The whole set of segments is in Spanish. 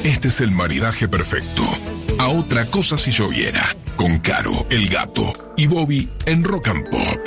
Este es el maridaje perfecto. A otra cosa si lloviera. Con Caro, el gato y Bobby en Rock and Pop.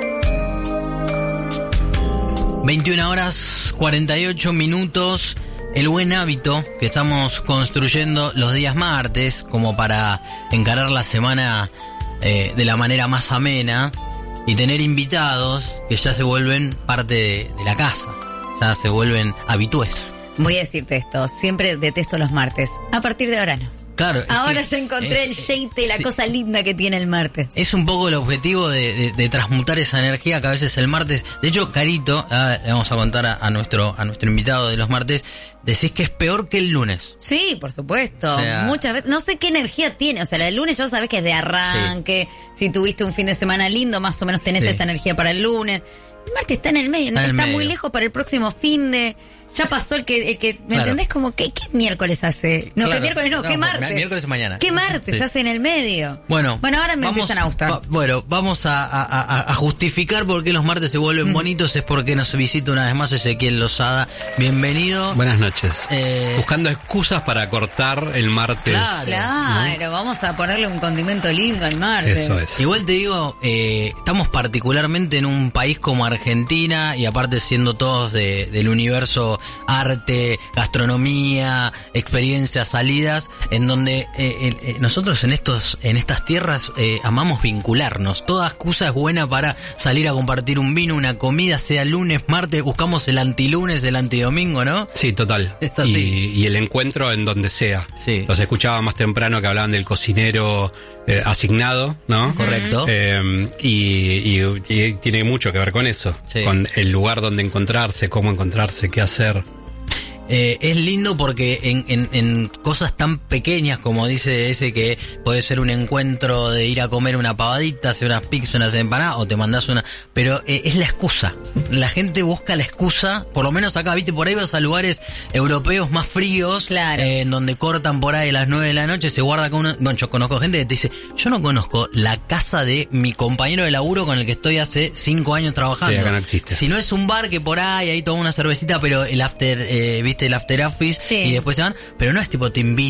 21:48. El buen hábito que estamos construyendo los días martes, como para encarar la semana de la manera más amena y tener invitados que ya se vuelven parte de la casa, ya se vuelven habitués. Voy a decirte esto, siempre detesto los martes. A partir de ahora no. Claro. Ahora ya encontré el shade de la cosa linda que tiene el martes. Es un poco el objetivo de transmutar esa energía que a veces el martes... De hecho, Carito, le vamos a contar a nuestro invitado de los martes, decís que es peor que el lunes. Sí, por supuesto. O sea, muchas veces. No sé qué energía tiene. O sea, la del lunes ya sabes que es de arranque. Sí. Si tuviste un fin de semana lindo, más o menos tenés esa energía para el lunes. El martes está en el medio, está muy lejos para el próximo fin de... Ya pasó el que ¿me entendés? Como, ¿qué miércoles hace? No, claro, ¿qué miércoles no? ¿Qué martes? Miércoles mañana. ¿Qué martes hace en el medio? Bueno, ahora me empiezan a gustar. Vamos a justificar por qué los martes se vuelven bonitos. Es porque nos visita una vez más Ezequiel Lozada. Bienvenido. Buenas noches. Buscando excusas para cortar el martes. Claro, ¿no? Vamos a ponerle un condimento lindo al martes. Eso es. Igual te digo, estamos particularmente en un país como Argentina, y aparte siendo todos del universo arte, gastronomía, experiencias, salidas, en donde nosotros en estas tierras amamos vincularnos. Toda excusa es buena para salir a compartir un vino, una comida, sea lunes, martes, buscamos el antilunes, el antidomingo, ¿no? Sí, total. Y el encuentro en donde sea. Sí. Los escuchaba más temprano que hablaban del cocinero asignado, ¿no? Correcto. Y tiene mucho que ver con eso, sí. Con el lugar donde encontrarse, cómo encontrarse, qué hacer. Es lindo porque en cosas tan pequeñas como dice ese, que puede ser un encuentro de ir a comer una pavadita, hacer unas pizzas, unas empanadas, o te mandás una... Pero es la excusa. La gente busca la excusa, por lo menos acá, viste, por ahí vas a lugares europeos más fríos, claro. En donde cortan por ahí a las 9 de la noche, se guarda con una... Bueno, yo conozco gente que te dice, yo no conozco la casa de mi compañero de laburo con el que estoy hace 5 años trabajando. Sí, acá no existe. Si no es un bar que por ahí toma una cervecita, pero el after... ¿viste? El after office, sí. Y después se van, pero no es tipo te invito